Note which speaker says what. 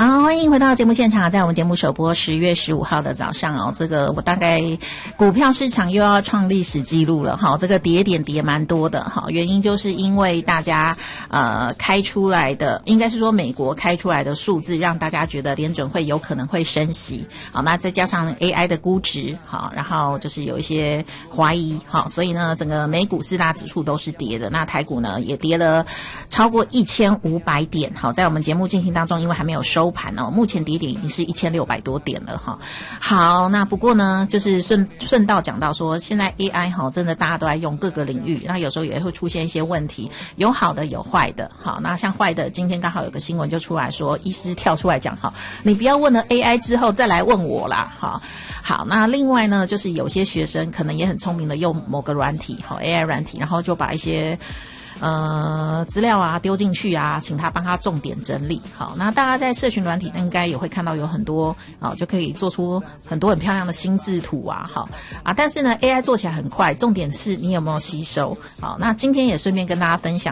Speaker 1: 好，欢迎回到节目现场，在我们节目首播10月15号的早上哦，这个我大概股票市场又要创历史记录了哈，这个跌点跌蛮多的哈，原因就是因为大家开出来的，应该是说美国开出来的数字让大家觉得联准会有可能会升息，好，那再加上 AI 的估值好，然后就是有一些怀疑好，所以呢整个美股四大指数都是跌的，那台股呢也跌了超过1500点好，在我们节目进行当中因为还没有收盘哦，目前跌点已经是1600多点了哈。好，那不过呢就是顺道讲到说现在 AI 哈真的大家都在用各个领域，那有时候也会出现一些问题，有好的有坏的好，那像坏的今天刚好有个新闻就出来说医师跳出来讲好，你不要问了 AI 之后再来问我啦好，那另外呢就是有些学生可能也很聪明的用某个软体好 AI 软体，然后就把一些资料啊丢进去啊，请他帮他重点整理。好，那大家在社群软体应该也会看到有很多就可以做出很多很漂亮的心智图啊，好啊，但是呢 AI 做起来很快，重点是你有没有吸收。好，那今天也顺便跟大家分享